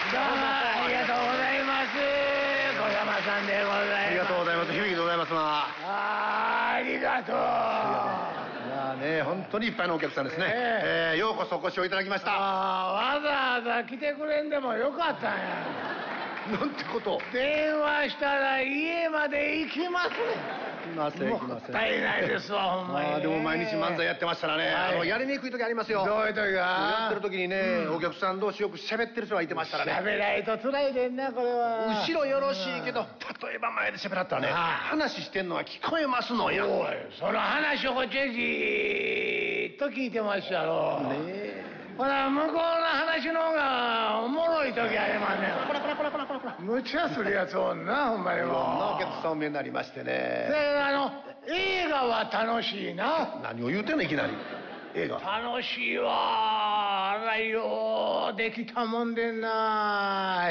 ありがとうございます。小山さんでございます。 ありがとうございます。響きでございますな。 ありがとう。 いやね、本当にいっぱいのお客さんですね。ようこそお越しをいただきました。 わざわざ来てくれんでもよかったんや。 なんてこと。 電話したら家まで行きます。 来ません、来ません。 もったいないですわ、ほんまに。 でも毎日漫才やってましたらね、やりにくい時ありますよ。 どういう時が？ やってる時にね、お客さん同士よく喋ってる人がいてましたらね。 喋らないと辛いでんな、これは。 後ろよろしいけど、例えば前で喋らったらね、話してんのは聞こえますのよ。 おい、その話をこっちへじーっと聞いてましたやろ。ねえ。ほら、向こうの話の方がおもろい時ありまんねん。 こら。 無茶するやつおんな、ほんまにもう。 いろんなお客さんお見えになりましてね。 で、映画は楽しいな。 何を言うてんのいきなり。映画。 楽しいわ。あらよ、できたもんでんな。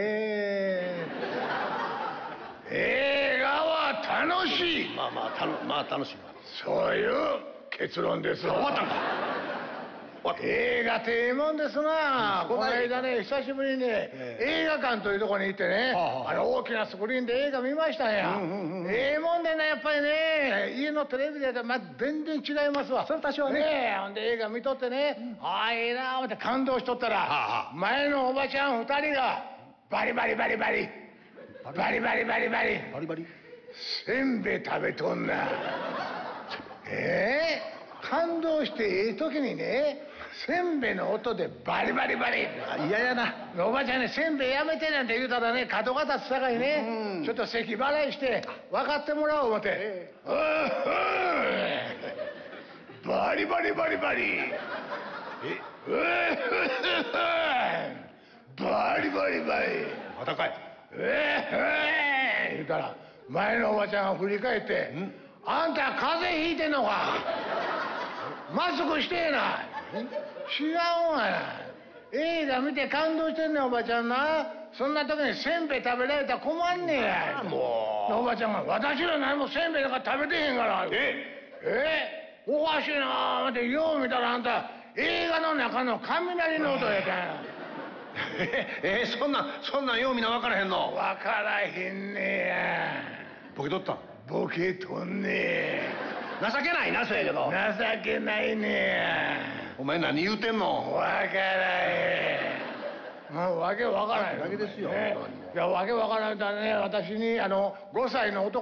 映画は楽しい。 まあ楽しいわ。 そういう結論です。 終わったんか。 映画ってええもんですな。この間ね、久しぶりにね、映画館というところに行ってね、大きなスクリーンで映画見ましたんや。ええもんでね、やっぱりね、家のテレビで全然違いますわ。それ多少ね。ほんで映画見とってね、ええな思って感動しとったら、前のおばちゃん2人がバリバリせんべい食べとんな。感動してええ時にね、せんべいの音でバリバリ。 嫌やな。 おばちゃんね、せんべいやめてなんて言うたらね、角が立つさかいね、ちょっと咳払いして分かってもらおう思ってバリバリバリバリまたかい。 言うたら前のおばちゃんが振り返って「あんた風邪ひいてんのか？マスクしてえな。違うわな。映画見て感動してんねんおばちゃんな。そんな時にせんべい食べられたら困んねや。もうおばちゃんが「私ら何もせんべいなんか食べてへんから」おかしいな思ってよう見たらあんた映画の中の雷の音やったんや。 そんなんようみんな分からへんの。 分からへんねや。 ボケとった。 ボケとんね情けないな、そやけど。 情けないねや。 お前何言うてんの。 分からへん。もうわけ分からへんだけですよ。 いや、わけ分からんだね。私に5歳の男